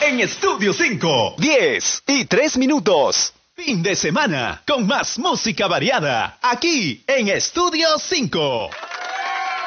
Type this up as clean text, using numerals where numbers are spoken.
en Estudio 5. 10:03. Fin de semana con más música variada aquí en Estudio 5.